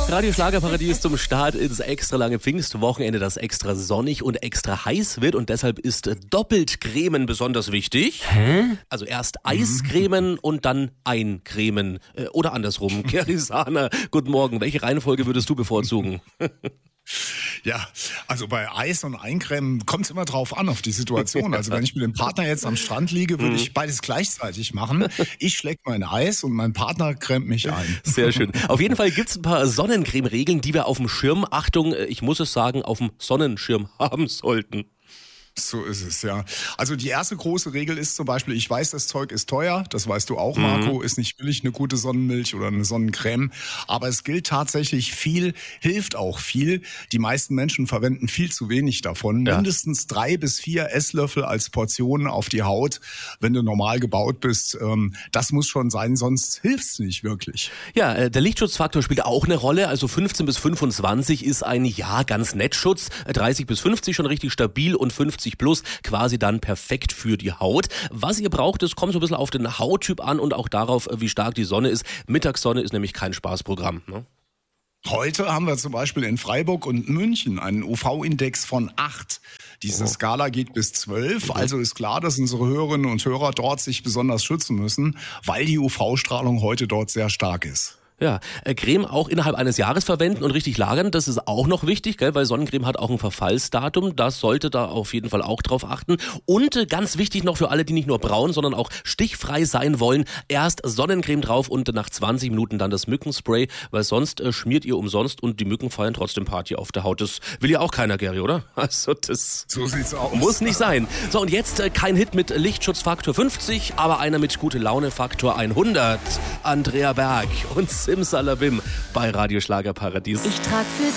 Radio Schlagerparadies zum Start ins extra lange Pfingstwochenende, das extra sonnig und extra heiß wird und deshalb ist doppelt cremen besonders wichtig. Also erst Eiscremen und dann eincremen. Oder andersrum. Kerisana, guten Morgen. Welche Reihenfolge würdest du bevorzugen? Ja, also bei Eis und Eincremen kommt es immer drauf an, auf die Situation. Also wenn ich mit dem Partner jetzt am Strand liege, würde ich beides gleichzeitig machen. Ich schlecke mein Eis und mein Partner cremt mich ein. Sehr schön. Auf jeden Fall gibt es ein paar Sonnencreme-Regeln, die wir auf dem Schirm, Achtung, ich muss es sagen, auf dem Sonnenschirm haben sollten. So ist es, ja. Also die erste große Regel ist zum Beispiel, ich weiß, das Zeug ist teuer, das weißt du auch, Marco, ist nicht billig, eine gute Sonnenmilch oder eine Sonnencreme, aber es gilt tatsächlich, viel hilft auch viel. Die meisten Menschen verwenden viel zu wenig davon. Ja. Mindestens 3 bis 4 Esslöffel als Portion auf die Haut, wenn du normal gebaut bist. Das muss schon sein, sonst hilft's nicht wirklich. Ja, der Lichtschutzfaktor spielt auch eine Rolle. Also 15 bis 25 ist ein, ja, ganz nett Schutz. 30 bis 50 schon richtig stabil und 50 plus quasi dann perfekt für die Haut. Was ihr braucht, das kommt so ein bisschen auf den Hauttyp an und auch darauf, wie stark die Sonne ist. Mittagssonne ist nämlich kein Spaßprogramm, ne? Heute haben wir zum Beispiel in Freiburg und München einen UV-Index von 8. Diese Skala geht bis 12. Also ist klar, dass unsere Hörerinnen und Hörer dort sich besonders schützen müssen, weil die UV-Strahlung heute dort sehr stark ist. Ja, Creme auch innerhalb eines Jahres verwenden und richtig lagern, das ist auch noch wichtig, gell? Weil Sonnencreme hat auch ein Verfallsdatum, das sollte da auf jeden Fall auch drauf achten. Und ganz wichtig noch für alle, die nicht nur braun, sondern auch stichfrei sein wollen, erst Sonnencreme drauf und nach 20 Minuten dann das Mückenspray, weil sonst schmiert ihr umsonst und die Mücken feiern trotzdem Party auf der Haut. Das will ja auch keiner, Gary, oder? Also das so sieht's aus. Muss nicht sein. So, und jetzt kein Hit mit Lichtschutzfaktor 50, aber einer mit gute Laune Faktor 100. Andrea Berg und Simsalabim bei Radio Schlagerparadies. Ich trag für